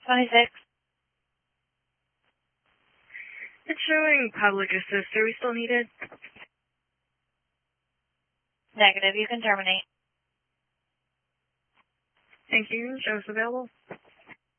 26. It's showing public assist. Are we still needed? Negative. You can terminate. Thank you. Show us available.